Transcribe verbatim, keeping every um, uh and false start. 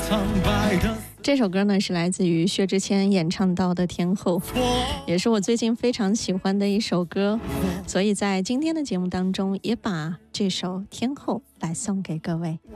这首歌呢是来自于薛之谦演唱到的《天后》，也是我最近非常喜欢的一首歌，所以在今天的节目当中也把这首《天后》来送给各位。